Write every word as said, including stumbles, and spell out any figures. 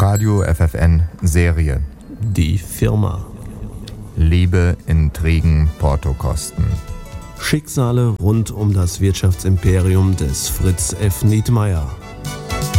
Radio F F N Serie. Die Firma. Liebe, Intrigen, Portokosten. Schicksale rund um das Wirtschaftsimperium des Fritz F. Nietmeyer.